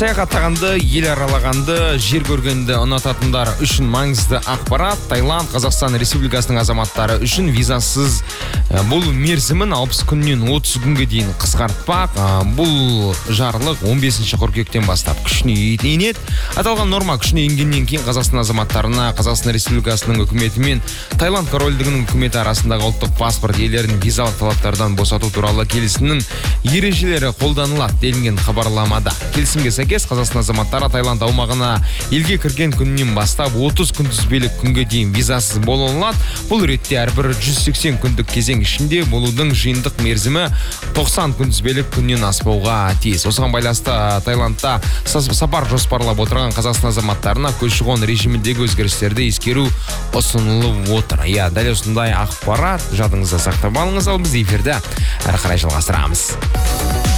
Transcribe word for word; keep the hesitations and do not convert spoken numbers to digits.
Саяхаттағанды, ел аралағанды, жер көргенді ұнататындар үшін маңызды ақпарат. Таиланд, Қазақстан Республикасының азаматтары үшін визасыз бұл мерзімін алпыс күннен отыз күнге дейін қысқартпақ. Бұл жарлық он бесінші қыркүйектен бастап күшіне енеді. Аталған норма күшіне енгеннен кейін Қазақстан азаматтарына Қазақстан Республикасының үкіметі мен Таиланд корольдігінің үкіметі арасындағы ұлттық паспорт иелерін визалық талаптардан босату туралы келісімнің ережелері қолданылады делінген хабарламада. Келісімге сәйкес Қазақстан азаматтары Таиланд аумағына елге кірген күннен бастап отыз күнтізбелік күнге дейін визасыз бола алады. Бұл ретте әрбір жүз сексен күндік кезең ішінде болудың жиынтық мерзімі тоқсан күнтізбелік күннен аспауға тиіс. Осыған байланысты Таиландта сапар жоспарлап отырған Қазақстан азаматтарына көші-қон режиміндегі өзгерістерді ескеру ұсынылып отыр. Иә, дәл осындай ақпарат жадыңызда сақтап алыңыз. Ал біз эфирді әрі қарай жалғастырамыз.